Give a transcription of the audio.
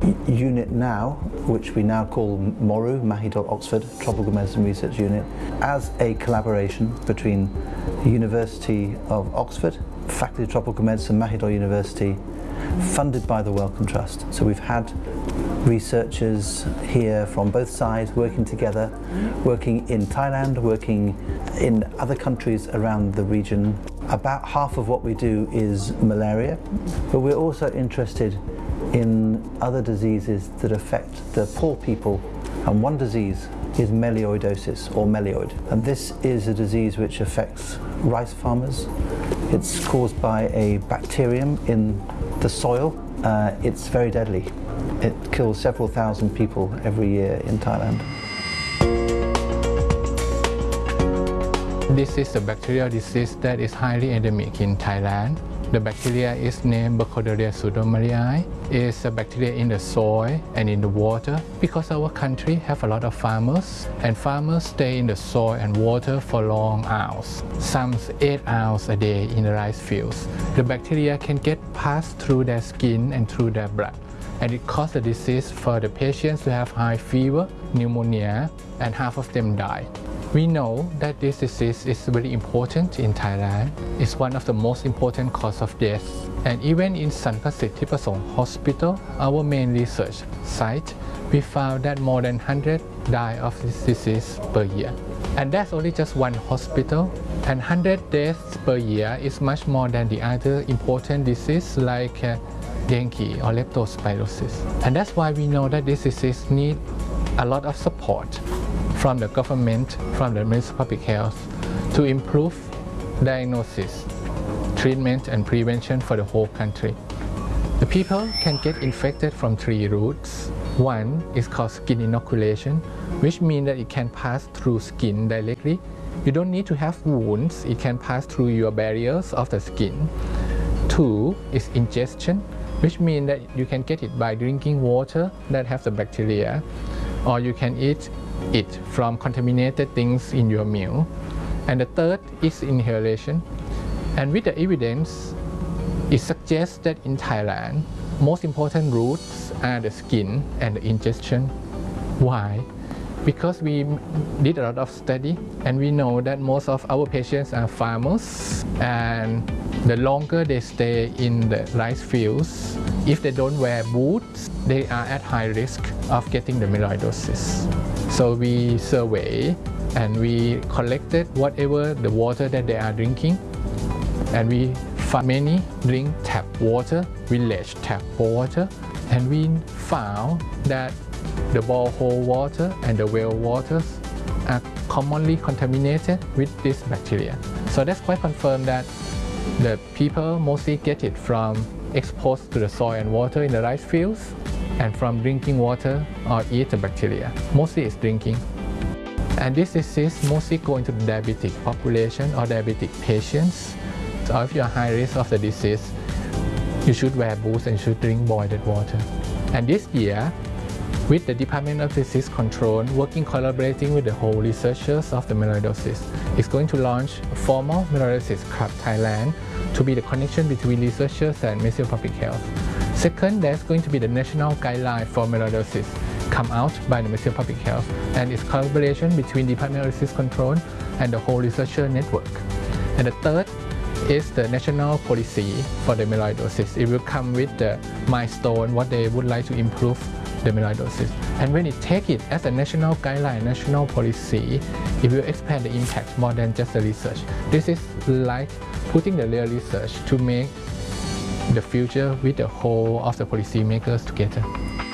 unit now, which we now call MORU, Mahidol Oxford Tropical Medicine Research Unit, as a collaboration between the University of Oxford, Faculty of Tropical Medicine, Mahidol University, funded by the Wellcome Trust. So we've had researchers here from both sides working together, working in Thailand, working in other countries around the region. About half of what we do is malaria, but we're also interested in other diseases that affect the poor people, and one disease is melioidosis or melioid, and this is a disease which affects rice farmers. It's caused by a bacterium in the soil. It's very deadly. It kills several thousand people every year in Thailand. This is a bacterial disease that is highly endemic in Thailand. The bacteria is named Burkholderia pseudomallei. It's a bacteria in the soil and in the water. Because our country have a lot of farmers, and farmers stay in the soil and water for long hours, some 8 hours a day in the rice fields. The bacteria can get passed through their skin and through their blood, and it causes the disease for the patients who have high fever, pneumonia, and half of them die. We know that this disease is very important in Thailand. It's one of the most important cause of death. And even in Sanpasit Thipasong Hospital, our main research site, we found that more than 100 die of this disease per year. And that's only just one hospital. And 100 deaths per year is much more than the other important disease like dengue or leptospirosis. And that's why we know that this disease needs a lot of support from the government, from the Ministry of Public Health, to improve diagnosis, treatment and prevention for the whole country. The people can get infected from 3 routes. One is called skin inoculation, which means that it can pass through skin directly. You don't need to have wounds, it can pass through your barriers of the skin. 2 is ingestion, which means that you can get it by drinking water that have the bacteria, or you can eat it from contaminated things in your meal. And the third is inhalation. And with the evidence, it suggests that in Thailand, most important routes are the skin and the ingestion. Why? Because we did a lot of study, and we know that most of our patients are farmers, and the longer they stay in the rice fields, if they don't wear boots, they are at high risk of getting the melioidosis. So we survey and we collected whatever the water that they are drinking, and we found many drink tap water, village tap water, and we found that the borehole water and the well waters are commonly contaminated with this bacteria. So that's quite confirmed that the people mostly get it from exposed to the soil and water in the rice fields, and from drinking water or eat the bacteria. Mostly it's drinking. And this disease mostly go into the diabetic population or diabetic patients. So if you are high risk of the disease, you should wear boots and should drink boiled water. And this year, with the Department of Disease Control, working collaborating with the whole researchers of the melioidosis, is going to launch a formal Melioidosis Club Thailand to be the connection between researchers and Ministry of Public Health. Second, there's going to be the national guideline for melioidosis come out by the Ministry of Public Health, and its collaboration between Department of Disease Control and the whole researcher network. And the third is the national policy for the melioidosis. It will come with the milestone, what they would like to improve the melioidosis. And when it take it as a national guideline, national policy, it will expand the impact more than just the research. This is like putting the real research to make the future with the whole of the policy makers together.